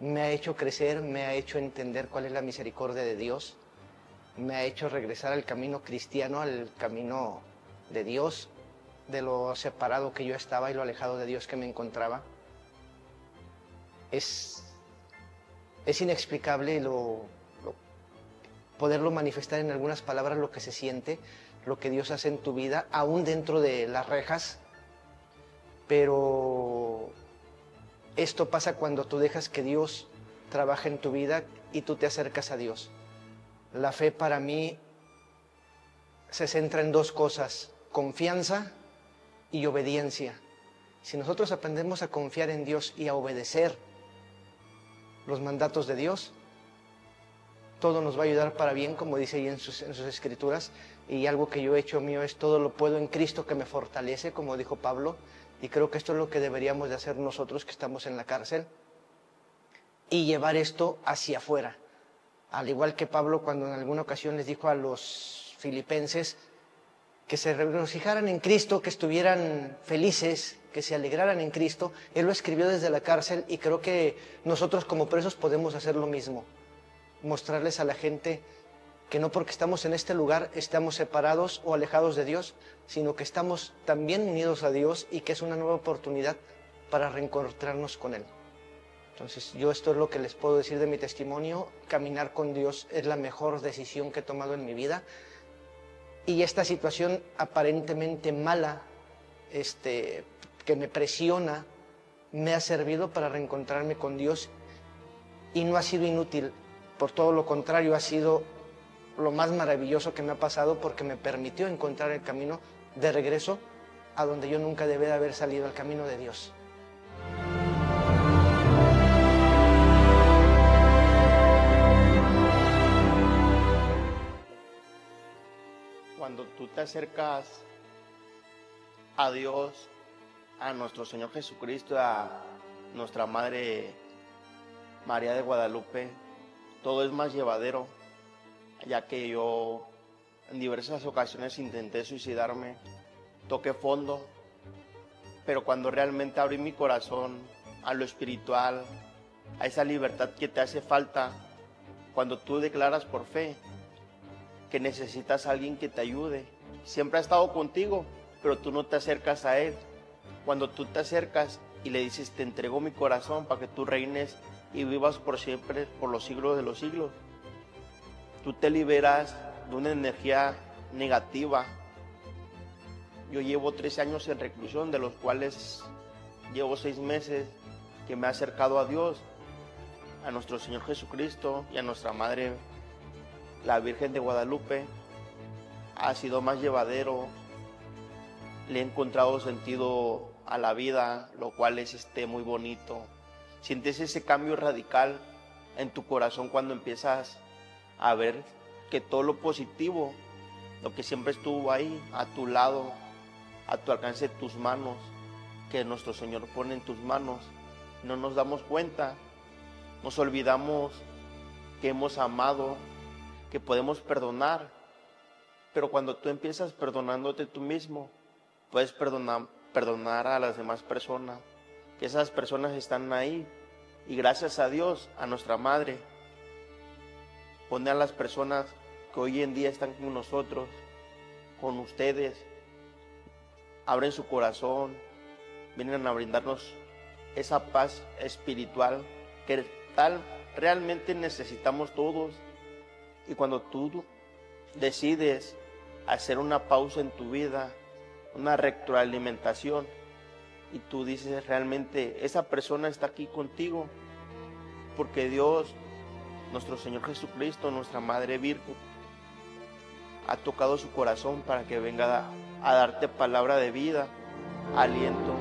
me ha hecho crecer, me ha hecho entender cuál es la misericordia de Dios, me ha hecho regresar al camino cristiano, al camino de Dios, de lo separado que yo estaba y lo alejado de Dios que me encontraba. Es inexplicable poderlo manifestar en algunas palabras lo que se siente, lo que Dios hace en tu vida, aún dentro de las rejas. Pero esto pasa cuando tú dejas que Dios trabaje en tu vida y tú te acercas a Dios. La fe para mí se centra en dos cosas: confianza y obediencia. Si nosotros aprendemos a confiar en Dios y a obedecer los mandatos de Dios, todo nos va a ayudar para bien, como dice ahí en sus escrituras. Y algo que yo he hecho mío es: todo lo puedo en Cristo que me fortalece, como dijo Pablo. Y creo que esto es lo que deberíamos de hacer nosotros que estamos en la cárcel, y llevar esto hacia afuera. Al igual que Pablo, cuando en alguna ocasión les dijo a los filipenses que se regocijaran en Cristo, que estuvieran felices, que se alegraran en Cristo, él lo escribió desde la cárcel, y creo que nosotros como presos podemos hacer lo mismo. Mostrarles a la gente que no porque estamos en este lugar estamos separados o alejados de Dios, sino que estamos también unidos a Dios y que es una nueva oportunidad para reencontrarnos con Él. Entonces, yo esto es lo que les puedo decir de mi testimonio. Caminar con Dios es la mejor decisión que he tomado en mi vida. Y esta situación aparentemente mala, que me presiona, me ha servido para reencontrarme con Dios, y no ha sido inútil. Por todo lo contrario, ha sido lo más maravilloso que me ha pasado, porque me permitió encontrar el camino de regreso a donde yo nunca debía de haber salido, al camino de Dios. Cuando tú te acercas a Dios, a nuestro Señor Jesucristo, a nuestra Madre María de Guadalupe, todo es más llevadero, ya que yo en diversas ocasiones intenté suicidarme, toqué fondo, pero cuando realmente abrí mi corazón a lo espiritual, a esa libertad que te hace falta, cuando tú declaras por fe que necesitas a alguien que te ayude, siempre ha estado contigo, pero tú no te acercas a Él. Cuando tú te acercas y le dices: te entrego mi corazón para que tú reines y vivas por siempre, por los siglos de los siglos, tú te liberas de una energía negativa. Yo llevo 13 años en reclusión, de los cuales llevo 6 meses que me he acercado a Dios, a nuestro Señor Jesucristo y a nuestra Madre, la Virgen de Guadalupe. Ha sido más llevadero, le he encontrado sentido a la vida, lo cual es muy bonito. Sientes ese cambio radical en tu corazón cuando empiezas a ver que todo lo positivo, lo que siempre estuvo ahí, a tu lado, a tu alcance, tus manos, que nuestro Señor pone en tus manos, no nos damos cuenta, nos olvidamos que hemos amado, que podemos perdonar, pero cuando tú empiezas perdonándote tú mismo, puedes perdonar a las demás personas, que esas personas están ahí, y gracias a Dios, a nuestra Madre, pone a las personas que hoy en día están con nosotros, con ustedes, abren su corazón, vienen a brindarnos esa paz espiritual que realmente necesitamos todos. Y cuando tú decides hacer una pausa en tu vida, una retroalimentación, y tú dices: realmente esa persona está aquí contigo, porque Dios, nuestro Señor Jesucristo, nuestra Madre Virgen, ha tocado su corazón para que venga a darte palabra de vida, aliento,